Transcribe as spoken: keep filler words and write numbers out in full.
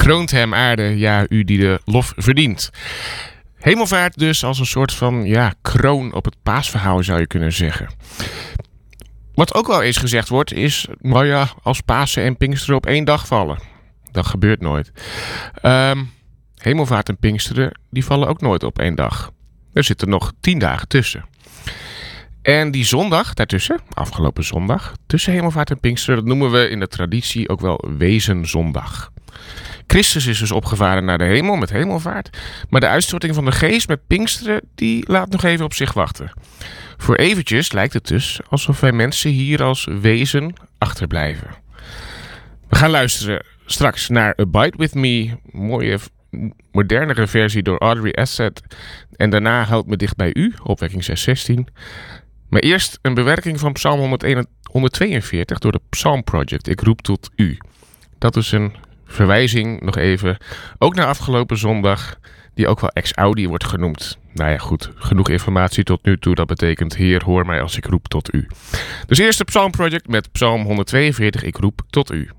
kroont hem aarde, ja, u die de lof verdient. Hemelvaart dus als een soort van ja, kroon op het paasverhaal zou je kunnen zeggen. Wat ook wel eens gezegd wordt is, nou ja, als Pasen en Pinksteren op één dag vallen. Dat gebeurt nooit. Um, Hemelvaart en Pinksteren, die vallen ook nooit op één dag. Er zitten nog tien dagen tussen. En die zondag daartussen, afgelopen zondag, tussen Hemelvaart en Pinksteren, dat noemen we in de traditie ook wel Wezenzondag. Christus is dus opgevaren naar de hemel met hemelvaart, maar de uitstorting van de geest met Pinksteren, die laat nog even op zich wachten. Voor eventjes lijkt het dus alsof wij mensen hier als wezen achterblijven. We gaan luisteren straks naar Abide With Me, mooie modernere versie door Audrey Assad. En daarna Houd me dicht bij u, opwekking zes zestien. Maar eerst een bewerking van Psalm honderdtweeënveertig door de Psalm Project. Ik roep tot u. Dat is een verwijzing, nog even, ook naar afgelopen zondag, die ook wel ex-audi wordt genoemd. Nou ja, goed, genoeg informatie tot nu toe. Dat betekent, Heer, hoor mij als ik roep tot u. Dus eerst de Psalm Project met Psalm honderdtweeënveertig, ik roep tot u.